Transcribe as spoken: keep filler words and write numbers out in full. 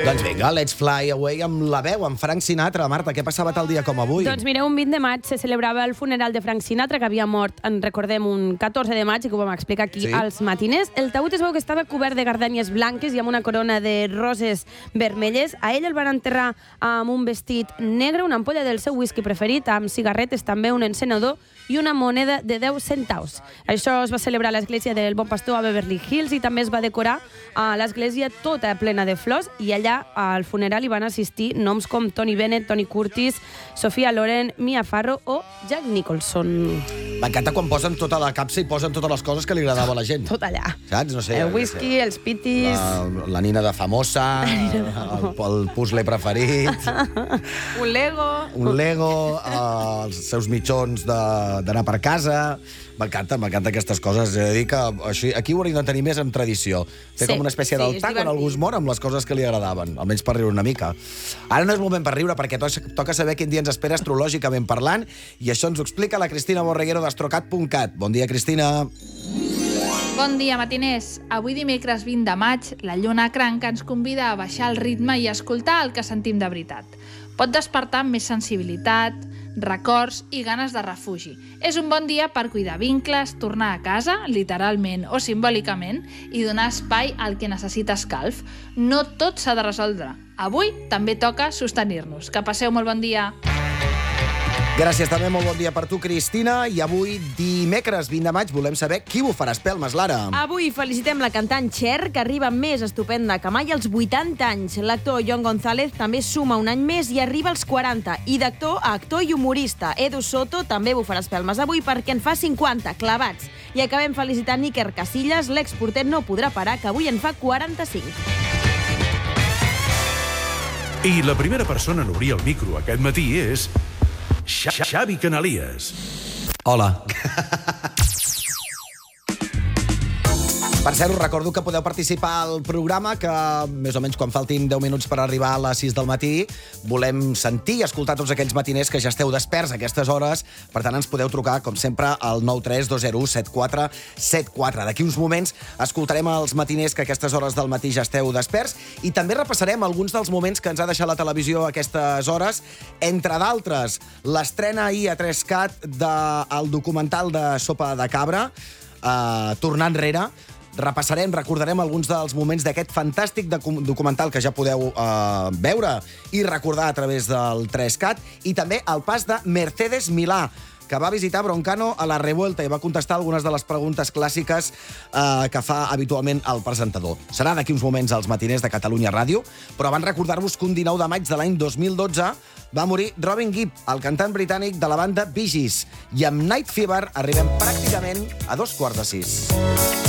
Doncs vinga, let's fly away amb la veu, amb Frank Sinatra. Marta, què passava tal dia com avui? Doncs mireu, un vint de maig se celebrava el funeral de Frank Sinatra, que havia mort, en recordem, un catorze de maig, i que ho vam explicar aquí Sí. als matiners. El taüt es veu que estava cobert de gardènies blanques i amb una corona de roses vermelles. A ell el van enterrar amb un vestit negre, una ampolla del seu whisky preferit, amb cigarretes, també un encenedor i una moneda de deu centaus. Això es va celebrar a l'església del Bon Pastor a Beverly Hills i també es va decorar a l'església tota plena de flors, i allà al funeral hi van assistir noms com Tony Bennett, Tony Curtis, Sofia Loren, Mia Farrow o Jack Nicholson. M'encanta quan posen tota la capsa i posen totes les coses que li agradava a la gent. Tot allà. Saps? No sé. El whisky, els pitis... La, la nina de famosa, el, el puzzle preferit, Un Lego... un Lego, eh, els seus mitjons de- d'anar per casa. M'encanta, m'encanta aquestes coses. He de dir que així, aquí ho hauríem de tenir més amb tradició. Fer Sí, com una espècie sí, d'altar és quan divertit. algú es mor amb les coses que li agradaven, almenys per riure una mica. Ara no és moment per riure, perquè to toca saber quin dia ens espera astrològicament parlant, i això ens ho explica la Cristina Borreguero d'astrocat punt cat. Bon dia, Cristina. Bon dia, matiners. Avui dimecres vint de maig, la lluna cranca ens convida a baixar el ritme i a escoltar el que sentim de veritat. Pot despertar més sensibilitat, records i ganes de refugi. És un bon dia per cuidar vincles, tornar a casa, literalment o simbòlicament, i donar espai al que necessita escalf. No tot s'ha de resoldre. Avui també toca sostenir-nos. Que passeu molt bon dia. Gràcies, també molt bon dia per tu, Cristina. I avui, dimecres vint de maig, volem saber qui bufarà espelmes, Lara. Avui felicitem la cantant Cher, que arriba més estupenda que mai als vuitanta anys. L'actor John González també suma un any més i arriba als quaranta. I d'actor a actor i humorista. Edu Soto també bufarà espelmes avui perquè en fa cinquanta, clavats. I acabem felicitant Iker Casillas, l'exporter no podrà parar, que avui en fa quaranta-cinc. I la primera persona en obrir el micro aquest matí és Xavi Canalies. Hola. Per cert, us recordo que podeu participar al programa, que més o menys quan faltin deu minuts per arribar a les sis del matí volem sentir i escoltar tots aquells matiners que ja esteu desperts a aquestes hores. Per tant, ens podeu trucar, com sempre, al nou tres dos zero u set quatre set quatre. D'aquí uns moments escoltarem els matiners que a aquestes hores del matí ja esteu desperts, i també repassarem alguns dels moments que ens ha deixat la televisió a aquestes hores, entre d'altres, l'estrena ahir a tres cat del documental de Sopa de Cabra, eh, Tornar enrere. Repassarem, recordarem alguns dels moments d'aquest fantàstic documental que ja podeu eh, veure i recordar a través del tres cat, i també el pas de Mercedes Milà, que va visitar Broncano a la Revuelta i va contestar algunes de les preguntes clàssiques eh, que fa habitualment el presentador. Serà d'aquí uns moments als matiners de Catalunya Ràdio, però abans recordar-vos que un dinou de maig de l'any dos mil dotze va morir Robin Gibb, el cantant britànic de la banda Bee Gees, i amb Night Fever arribem pràcticament a dos quarts de sis.